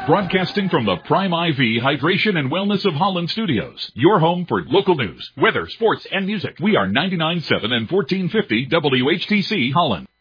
Broadcasting from the Prime IV Hydration and Wellness of Holland studios. Your home for local news, weather, sports, and music. We are 99.7 and 1450 WHTC Holland.